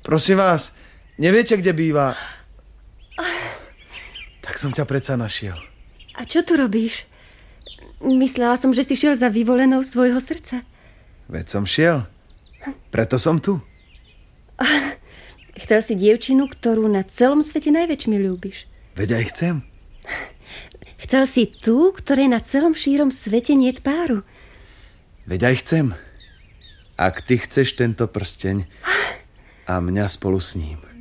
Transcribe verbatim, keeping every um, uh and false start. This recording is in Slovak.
Prosím vás, neviete, kde býva? Tak som ťa predsa našiel. A čo tu robíš? Myslela som, že si šiel za vyvolenou svojho srdca. Veď som šiel. Preto som tu. Chcel si dievčinu, ktorú na celom svete najväčšmi ľúbiš. Veď aj chcem. Chcel si tú, ktorej na celom šírom svete niet páru. Veď aj chcem. Ak ty chceš tento prsteň a mňa spolu s ním.